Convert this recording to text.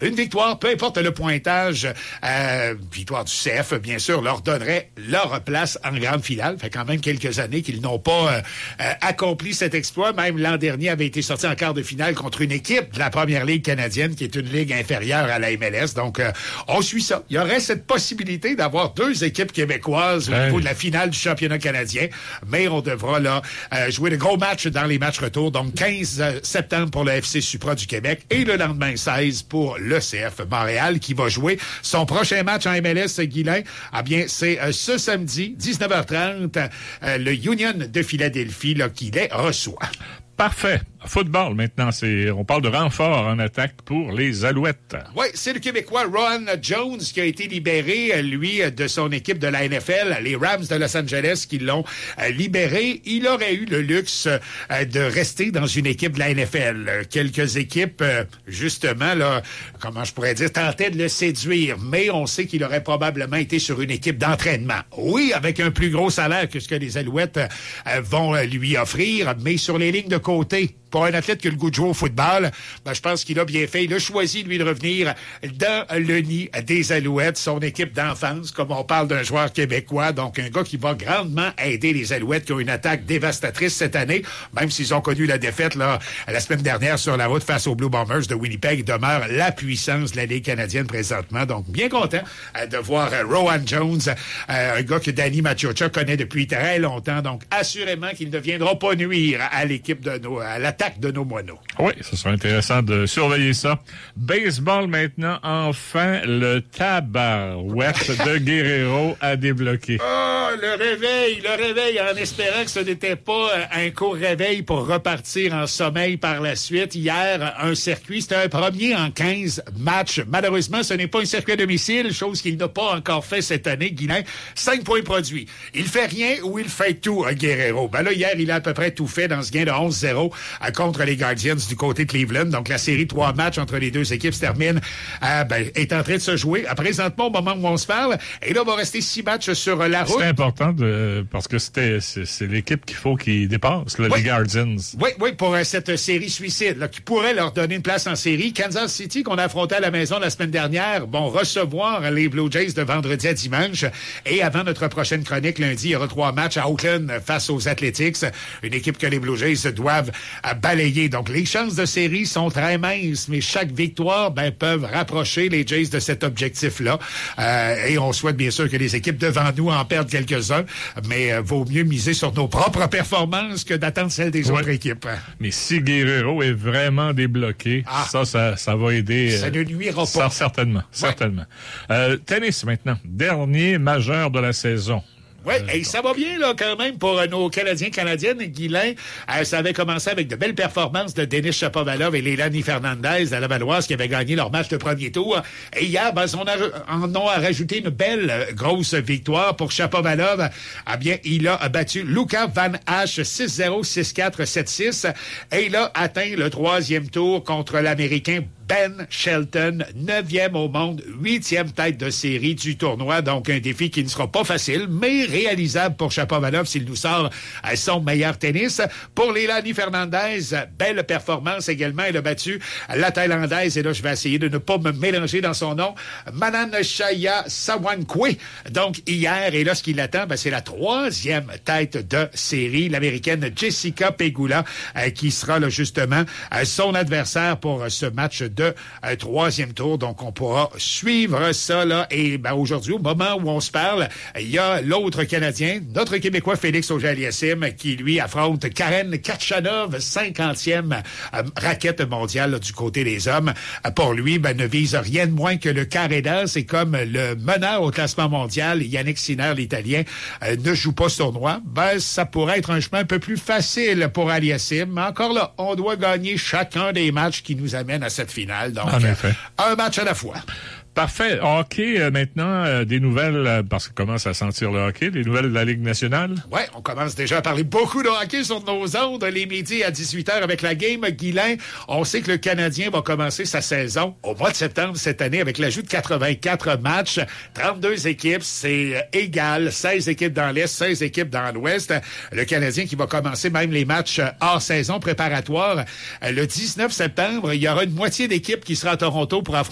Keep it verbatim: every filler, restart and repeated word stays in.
Une victoire, peu importe le pointage, euh, victoire du C F, bien sûr, leur donnerait leur place en grande finale. Fait quand même quelques années qu'ils n'ont pas euh, euh, accompli cet exploit. Même l'an dernier avait été sorti en quart de finale contre une équipe de la Première Ligue canadienne, qui est une ligue inférieure à la M L S. Donc, euh, on suit ça. Il y aurait cette possibilité d'avoir deux équipes québécoises au hey. niveau de la finale du championnat canadien. Mais on devra là euh, jouer de gros matchs dans les matchs retour. Donc, quinze septembre pour le F C Supra du Québec et le lendemain seize pour le C F Montréal, qui va jouer son prochain match en M L S, Guylain. Ah bien, c'est euh, ce samedi, dix-neuf heures trente, euh, le Union de Philadelphie là, qui les reçoit. Parfait. Football, maintenant, c'est, on parle de renfort en attaque pour les Alouettes. Oui, c'est le Québécois Ron Jones qui a été libéré, lui, de son équipe de la N F L, les Rams de Los Angeles, qui l'ont libéré. Il aurait eu le luxe de rester dans une équipe de la N F L. Quelques équipes, justement, là, comment je pourrais dire, tentaient de le séduire, mais on sait qu'il aurait probablement été sur une équipe d'entraînement. Oui, avec un plus gros salaire que ce que les Alouettes vont lui offrir, mais sur les lignes de côté. Pour un athlète qui a le goût de jouer au football, ben, je pense qu'il a bien fait. Il a choisi, lui, de revenir dans le nid des Alouettes, son équipe d'enfance, comme on parle d'un joueur québécois. Donc, un gars qui va grandement aider les Alouettes, qui ont une attaque dévastatrice cette année, même s'ils ont connu la défaite là la semaine dernière sur la route face aux Blue Bombers de Winnipeg. Demeure la puissance de la Ligue canadienne présentement. Donc, bien content euh, de voir euh, Rowan Jones, euh, un gars que Danny Machocha connaît depuis très longtemps. Donc, assurément qu'il ne viendra pas nuire à l'équipe de nos, à l'attaque de nos moineaux. Oui, ce sera intéressant de surveiller ça. Baseball maintenant, enfin, le tabarouette de Guerrero a débloqué. Oh, le réveil, le réveil, en espérant que ce n'était pas un court réveil pour repartir en sommeil par la suite. Hier, un circuit, c'était un premier en quinze matchs. Malheureusement, ce n'est pas un circuit à domicile, chose qu'il n'a pas encore fait cette année, Guylain. Cinq points produits. Il fait rien ou il fait tout, Guerrero. Ben là, hier, il a à peu près tout fait dans ce gain de onze zéro contre les Guardians du côté de Cleveland. Donc, la série trois matchs entre les deux équipes se termine, euh, ben, est en train de se jouer. À présentement, au moment où on se parle, et là, il va rester six matchs sur la route. C'est important de, parce que c'était, c'est, c'est l'équipe qu'il faut qu'ils dépassent, là, oui. Les Guardians. Oui, oui, pour euh, cette série suicide, là, qui pourrait leur donner une place en série. Kansas City, qu'on a affronté à la maison la semaine dernière, vont recevoir les Blue Jays de vendredi à dimanche. Et avant notre prochaine chronique, lundi, il y aura trois matchs à Oakland face aux Athletics. Une équipe que les Blue Jays doivent euh, balayer. Donc, les chances de série sont très minces, mais chaque victoire, ben, peuvent rapprocher les Jays de cet objectif-là. Euh, et on souhaite bien sûr que les équipes devant nous en perdent quelques-uns, mais euh, vaut mieux miser sur nos propres performances que d'attendre celles des ouais. autres équipes. Mais si Guerrero est vraiment débloqué, ah, ça, ça, ça va aider. Ça euh, ne nuira pas. Ça, certainement, ouais. certainement. Euh, tennis maintenant, dernier majeur de la saison. Oui, et ça va bien là quand même pour euh, nos Canadiens, Canadiennes. Guilain, euh, ça avait commencé avec de belles performances de Denis Shapovalov et Leilani Fernandez à la Valoise qui avaient gagné leur match de premier tour. Et hier, ben, on a, en ont rajouté une belle euh, grosse victoire pour Shapovalov. Ah bien, il a battu Luca Van Hache six zéro, six quatre, sept six et il a atteint le troisième tour contre l'Américain Ben Shelton, neuvième au monde, huitième tête de série du tournoi. Donc, un défi qui ne sera pas facile, mais réalisable pour Shapovalov s'il nous sort à son meilleur tennis. Pour Leilani Fernandez, belle performance également. Elle a battu la Thaïlandaise, et là, je vais essayer de ne pas me mélanger dans son nom, Mananashaya Sawankwe. Donc, hier, et là, ce qui l'attend, ben, c'est la troisième tête de série, l'Américaine Jessica Pegula, euh, qui sera là, justement euh, son adversaire pour euh, ce match de euh, troisième tour. Donc, on pourra suivre ça, là. Et ben, aujourd'hui, au moment où on se parle, il y a l'autre Canadien, notre Québécois Félix Auger-Aliassime, qui, lui, affronte Karen Khachanov, cinquantième euh, raquette mondiale là, du côté des hommes. Euh, pour lui, ben, ne vise rien de moins que le Carré-d'As. C'est comme le meneur au classement mondial, Yannick Sinner, l'Italien, euh, ne joue pas ce tournoi. Ben, ça pourrait être un chemin un peu plus facile pour Aliassime. Mais encore là, on doit gagner chacun des matchs qui nous amènent à cette finale. Donc, euh, un match à la fois. Parfait. Hockey, euh, maintenant, euh, des nouvelles, euh, parce qu'on commence à sentir le hockey, des nouvelles de la Ligue nationale. Oui, on commence déjà à parler beaucoup de hockey sur nos ondes, les midis à dix-huit heures avec la game. Guylain, on sait que le Canadien va commencer sa saison au mois de septembre cette année avec l'ajout de quatre-vingt-quatre matchs, trente-deux équipes, c'est euh, égal, seize équipes dans l'Est, seize équipes dans l'Ouest. Le Canadien qui va commencer même les matchs hors saison préparatoires. Euh, le dix-neuf septembre, il y aura une moitié d'équipes qui sera à Toronto pour affronter